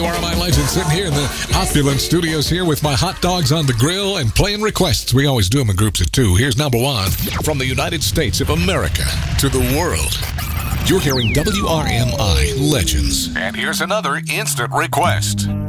RMI Legend sitting here in the opulent studios here with my hot dogs on the grill and playing requests. We always do them in groups of two. Here's number one. From the United States of America to the world, you're hearing WRMI Legends. And here's another instant request.